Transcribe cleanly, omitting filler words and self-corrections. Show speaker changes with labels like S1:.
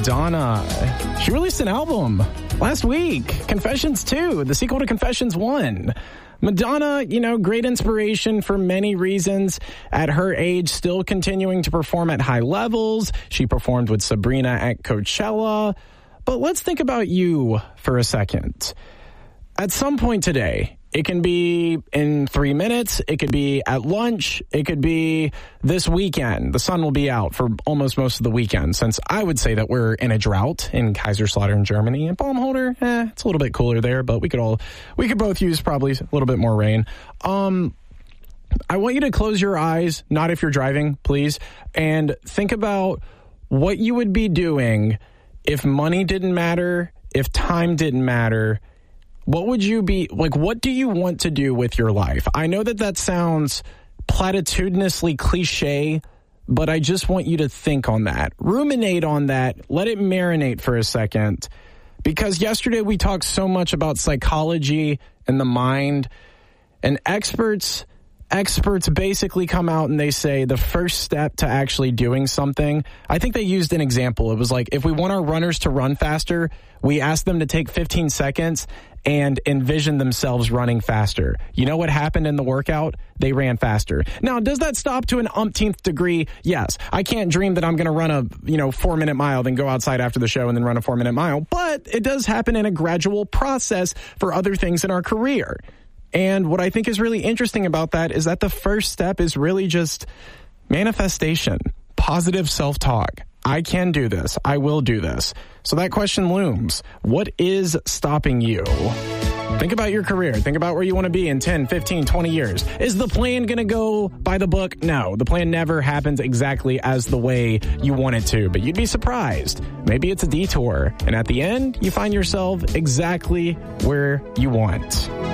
S1: Madonna. She released an album last week, Confessions 2, the sequel to Confessions 1. Madonna, great inspiration for many reasons. At her age, still continuing to perform at high levels. She performed with Sabrina at Coachella. But let's think about you for a second. At some point today, it can be in 3 minutes, it could be at lunch, it could be this weekend. The sun will be out for almost most of the weekend, since I would say that we're in a drought in Kaiserslautern, Germany. And Baumholder, it's a little bit cooler there, but we could both use probably a little bit more rain. I want you to close your eyes, not if you're driving, please, and think about what you would be doing if money didn't matter, if time didn't matter. What would you be, what do you want to do with your life? I know that sounds platitudinously cliche, but I just want you to think on that. Ruminate on that. Let it marinate for a second. Because yesterday we talked so much about psychology and the mind, and experts basically come out and they say the first step to actually doing something, I think they used an example. It was like, if we want our runners to run faster, we ask them to take 15 seconds and envision themselves running faster. You know what happened in the workout? They ran faster. Now, does that stop to an umpteenth degree? Yes. I can't dream that I'm going to run a 4-minute mile, then go outside after the show and then run a 4-minute mile. But it does happen in a gradual process for other things in our career. And what I think is really interesting about that is that the first step is really just manifestation, positive self-talk. I can do this. I will do this. So that question looms. What is stopping you? Think about your career. Think about where you want to be in 10, 15, 20 years. Is the plan going to go by the book? No, the plan never happens exactly as the way you want it to, but you'd be surprised. Maybe it's a detour, and at the end, you find yourself exactly where you want.